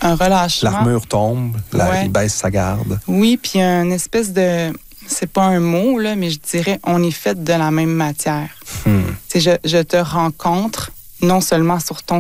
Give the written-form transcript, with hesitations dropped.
un relâchement. L'armure tombe, il baisse sa garde. Oui, puis une espèce de... C'est pas un mot, là, mais je dirais on est fait de la même matière. Je te rencontre non seulement sur ton